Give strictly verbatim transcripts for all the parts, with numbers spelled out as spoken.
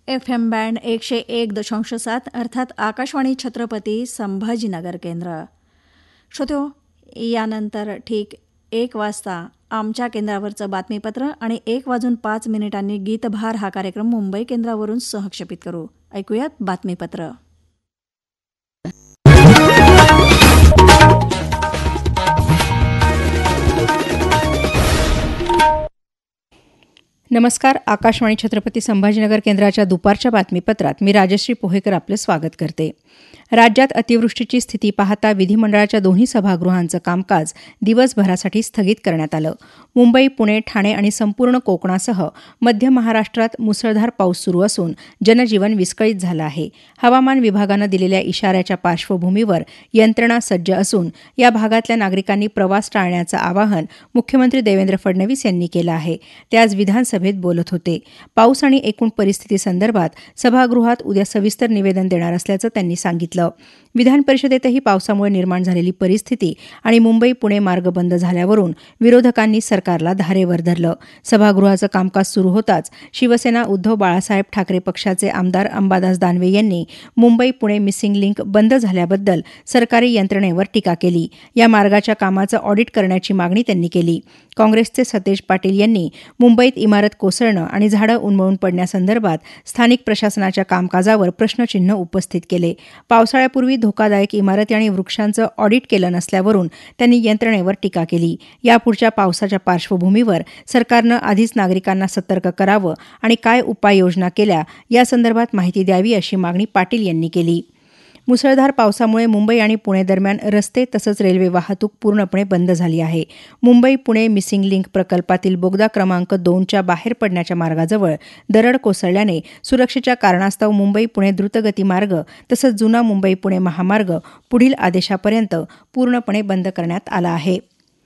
F M band एकशे एक दशांश सात अर्थात आकाशवाणी छत्रपती संभाजीनगर केंद्र. श्रोत्यो, यानंतर ठीक एक वाजता आमच्या केंद्रावरचं बातमीपत्र आणि एक वाजून पाच मिनिटांनी गीतभार हा कार्यक्रम मुंबई केंद्रावरून सहक्षेपित करू. ऐकूयात बातमीपत्र. नमस्कार. आकाशवाणी छत्रपती संभाजीनगर केंद्राच्या दुपारच्या बातमीपत्रात मी राजश्री पोहेकर आपलं स्वागत करते. राज्यात अतिवृष्टीची स्थिती पाहता विधिमंडळाच्या दोन्ही सभागृहांचं कामकाज दिवसभरासाठी स्थगित करण्यात आलं. मुंबई, पुणे, ठाणे आणि संपूर्ण कोकणासह मध्य महाराष्ट्रात मुसळधार पाऊस सुरू असून जनजीवन विस्कळीत झालं आहे. हवामान विभागानं दिलेल्या इशाऱ्याच्या पार्श्वभूमीवर यंत्रणा सज्ज असून या भागातल्या नागरिकांनी प्रवास टाळण्याचं आवाहन मुख्यमंत्री देवेंद्र फडणवीस यांनी केलं आहे. ते आज विधानसभेत बोलत होते. पाऊस आणि एकूण परिस्थितीसंदर्भात सभागृहात उद्या सविस्तर निवेदन देणार असल्याचं त्यांनी सांगितलं. विधान परिषदेतही पावसामुळे निर्माण झालेली परिस्थिती आणि मुंबई पुणे मार्ग बंद झाल्यावरून विरोधकांनी सरकारला धारेवर धरलं. सभागृहाचं कामकाज सुरू होताच शिवसेना उद्धव बाळासाहेब ठाकरे पक्षाचे आमदार अंबादास दानवे यांनी मुंबई पुणे मिसिंग लिंक बंद झाल्याबद्दल सरकारी यंत्रणेवर टीका केली. या मार्गाच्या कामाचं ऑडिट करण्याची मागणी त्यांनी केली. काँग्रेसचे सतेज पाटील यांनी मुंबईत इमारत कोसळणं आणि झाडं उन्मळून पडण्यासंदर्भात स्थानिक प्रशासनाच्या कामकाजावर प्रश्नचिन्ह उपस्थित केले. पावसाळ्यापूर्वी धोकादायक इमारती आणि वृक्षांचं ऑडिट केलं नसल्यावरून त्यांनी यंत्रणेवर टीका केली. यापुढच्या पावसाच्या पार्श्वभूमीवर सरकारनं आधीच नागरिकांना सतर्क करावं आणि काय उपाययोजना केल्या यासंदर्भात माहिती द्यावी अशी मागणी पाटील यांनी केली. मुसळधार पावसामुळे मुंबई आणि पुणे दरम्यान रस्ते तसंच रेल्वे वाहतूक पूर्णपणे बंद झाली आहे. मुंबई पुणे मिसिंग लिंक प्रकल्पातील बोगदा क्रमांक दोनच्या बाहेर पडण्याच्या मार्गाजवळ दरड कोसळल्याने सुरक्षेच्या कारणास्तव मुंबई पुणे द्रुतगती मार्ग तसंच जुना मुंबई पुणे महामार्ग पुढील आदेशापर्यंत पूर्णपणे बंद करण्यात आला आहे.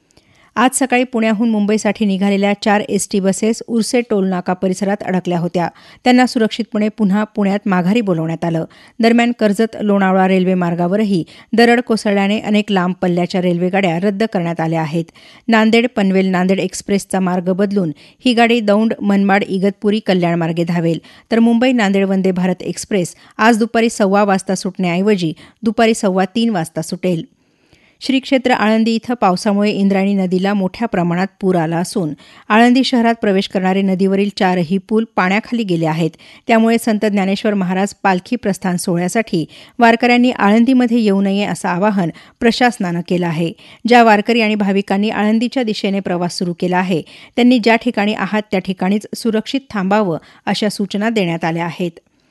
आज सकाळी पुण्याहून मुंबईसाठी निघालेल्या चार एसटी बसेस उर्से टोलनाका परिसरात अडकल्या होत्या. त्यांना सुरक्षितपणे पुन्हा पुण्यात माघारी बोलवण्यात आलं. दरम्यान कर्जत लोणावळा रेल्वे मार्गावरही दरड कोसळल्याने अनेक लांब पल्ल्याच्या रेल्वेगाड्या रद्द करण्यात आल्या आहेत. नांदेड पनवेल नांदेड एक्सप्रेसचा मार्ग बदलून ही गाडी दौंड मनमाड इगतपुरी कल्याण मार्गे धावेल. तर मुंबई नांदेड वंदे भारत एक्सप्रेस आज दुपारी सव्वा वाजता सुटण्याऐवजी दुपारी सव्वा तीन वाजता सुटेल. श्री क्षेत्र आळंदी इथं पावसामुळे इंद्रायणी नदीला मोठ्या प्रमाणात पूर आला असून आळंदी शहरात प्रवेश करणारे नदीवरील चारही पूल पाण्याखाली गेले आहेत. त्यामुळे संत ज्ञानेश्वर महाराज पालखी प्रस्थान सोहळ्यासाठी वारकऱ्यांनी आळंदीमध्ये येऊ नये असं आवाहन प्रशासनानं केलं आहे. ज्या वारकरी आणि भाविकांनी आळंदीच्या दिशेने प्रवास सुरू केला आहे त्यांनी ज्या ठिकाणी आहात त्या ठिकाणीच सुरक्षित थांबावं अशा सूचना देण्यात आल्या आहेत.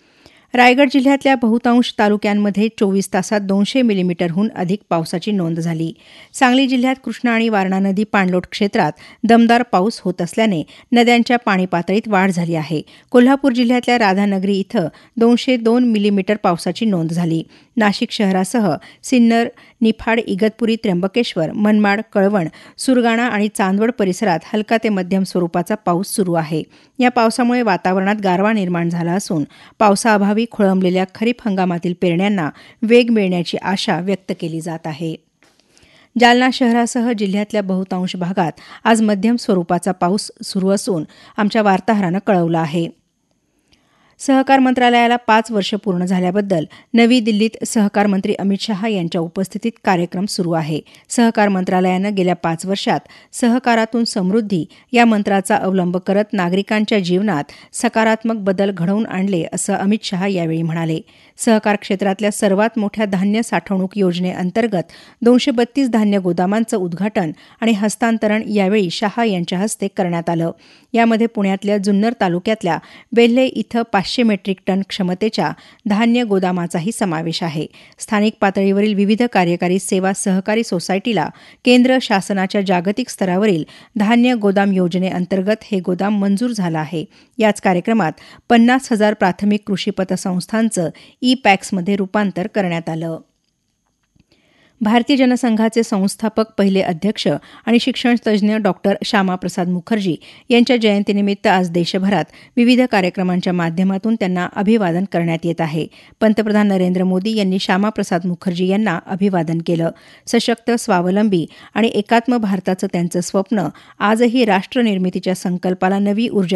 रायगड जिल्ह्यातल्या बहुतांश तालुक्यांमध्ये चोवीस तासात दोनशे मिलीमीटरहून अधिक पावसाची नोंद झाली. सांगली जिल्ह्यात कृष्णा आणि वारणा नदी पाणलोट क्षेत्रात दमदार पाऊस होत असल्याने नद्यांच्या पाणी पातळीत वाढ झाली आहे. कोल्हापूर जिल्ह्यातल्या राधानगरी इथं दोनशे दोन मिलीमीटर पावसाची नोंद झाली. नाशिक शहरासह सिन्नर, निफाड, इगतपुरी, त्र्यंबकेश्वर, मनमाड, कळवण, सुरगाणा आणि चांदवड परिसरात हलका ते मध्यम स्वरूपाचा पाऊस सुरू आहे. या पावसामुळे वातावरणात गारवा निर्माण झाला असून पावसाअभावी खोळंबलेल्या खरीप हंगामातील पेरण्यांना वेग मिळण्याची आशा व्यक्त केली जात आहे. जालना शहरासह जिल्ह्यातल्या बहुतांश भागात आज मध्यम स्वरूपाचा पाऊस सुरू असून आमच्या वार्ताहरानं कळवलं आहे. सहकार मंत्रालयाला पाच वर्ष पूर्ण झाल्याबद्दल नवी दिल्लीत सहकार मंत्री अमित शहा यांच्या उपस्थितीत कार्यक्रम सुरू आहे. सहकार मंत्रालयानं गेल्या पाच वर्षात सहकारातून समृद्धी या मंत्राचा अवलंब करत नागरिकांच्या जीवनात सकारात्मक बदल घडवून आणले असं अमित शहा यावेळी म्हणाले. सहकार क्षेत्रातल्या सर्वात मोठ्या धान्य साठवणूक योजनेअंतर्गत दोनशे बत्तीस धान्य गोदामांचं उद्घाटन आणि हस्तांतरण यावेळी शहा यांच्या हस्ते करण्यात आलं. यामध्ये पुण्यातल्या जुन्नर तालुक्यातल्या वेल्हे इथं पाचशे मेट्रिक टन क्षमतेच्या धान्य गोदामाचाही समावेश आहे. स्थानिक पातळीवरील विविध कार्यकारी सेवा सहकारी सोसायटीला केंद्र शासनाच्या जागतिक स्तरावरील धान्य गोदाम योजनेअंतर्गत हे गोदाम मंजूर झालं आहे. याच कार्यक्रमात पन्नास हजार प्राथमिक कृषी पतसंस्थांचं ई पॅक्समध्ये रूपांतर करण्यात आलं. भारतीय जनसंघाचे संस्थापक पहिले अध्यक्ष आणि शिक्षणतज्ज्ञ डॉक्टर श्यामाप्रसाद मुखर्जी यांच्या जयंतीनिमित्त आज देशभरात विविध कार्यक्रमांच्या माध्यमातून त्यांना अभिवादन करण्यात येत आहे. पंतप्रधान नरेंद्र मोदी यांनी श्यामाप्रसाद मुखर्जी यांना अभिवादन केलं. सशक्त, स्वावलंबी आणि एकात्म भारताचं त्यांचं स्वप्न आजही राष्ट्रनिर्मितीच्या संकल्पाला नवी ऊर्जा